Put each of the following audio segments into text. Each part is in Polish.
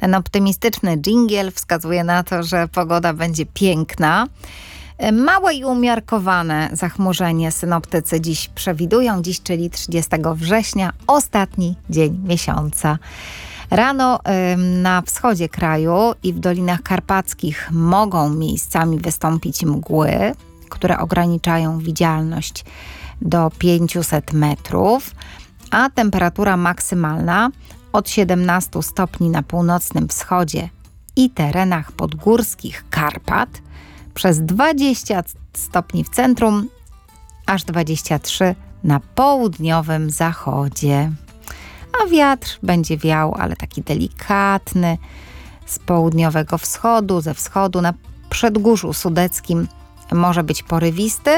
Ten optymistyczny dżingiel wskazuje na to, że pogoda będzie piękna. Małe i umiarkowane zachmurzenie synoptycy dziś przewidują. Dziś, czyli 30 września, ostatni dzień miesiąca. Rano na wschodzie kraju i w Dolinach Karpackich mogą miejscami wystąpić mgły, które ograniczają widzialność do 500 metrów, a temperatura maksymalna od 17 stopni na północnym wschodzie i terenach podgórskich Karpat, przez 20 stopni w centrum, aż 23 na południowym zachodzie. A wiatr będzie wiał, ale taki delikatny, z południowego wschodu, ze wschodu. Na przedgórzu sudeckim może być porywisty,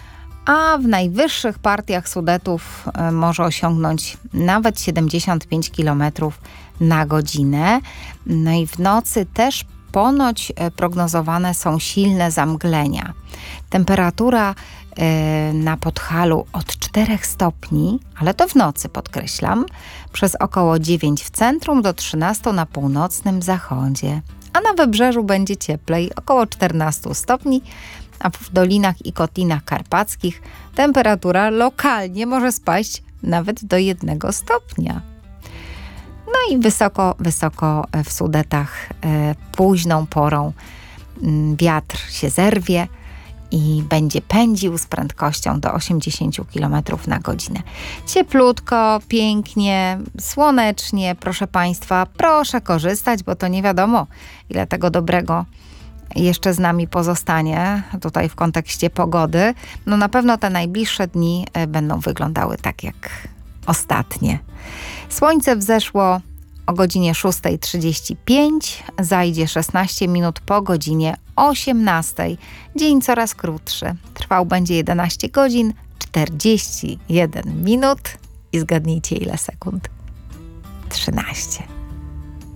a w najwyższych partiach Sudetów może osiągnąć nawet 75 km na godzinę. No i w nocy też ponoć prognozowane są silne zamglenia. Temperatura na Podhalu od 4 stopni, ale to w nocy podkreślam, przez około 9 w centrum do 13 na północnym zachodzie. A na wybrzeżu będzie cieplej, około 14 stopni, a w Dolinach i Kotlinach Karpackich temperatura lokalnie może spaść nawet do 1 stopnia. No i wysoko w Sudetach późną porą wiatr się zerwie i będzie pędził z prędkością do 80 km na godzinę. Cieplutko, pięknie, słonecznie, proszę Państwa, proszę korzystać, bo to nie wiadomo, ile tego dobrego jeszcze z nami pozostanie tutaj w kontekście pogody. No na pewno te najbliższe dni będą wyglądały tak jak ostatnie. Słońce wzeszło o godzinie 6:35, zajdzie 16 minut po godzinie 18. Dzień coraz krótszy. Trwał będzie 11 godzin, 41 minut i zgadnijcie ile sekund? 13.